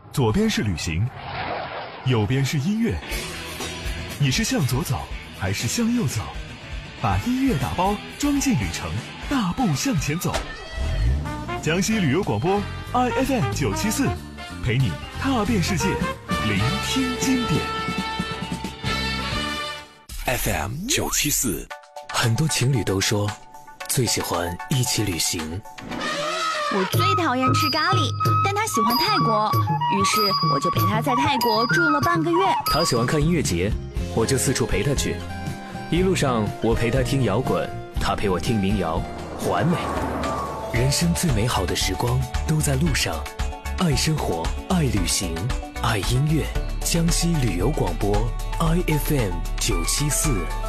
左边是旅行，右边是音乐。你是向左走还是向右走？把音乐打包装进旅程，大步向前走。江西旅游广播 IFM 974，陪你踏遍世界，聆听经典。 FM 974，很多情侣都说最喜欢一起旅行。 我最讨厌吃咖喱，但他喜欢泰国，于是我就陪他在泰国住了半个月。 他喜欢看音乐节，我就四处陪他去。一路上我陪他听摇滚，他陪我听民谣，完美。人生最美好的时光都在路上，爱生活，爱旅行，爱音乐。江西旅游广播 IFM 974。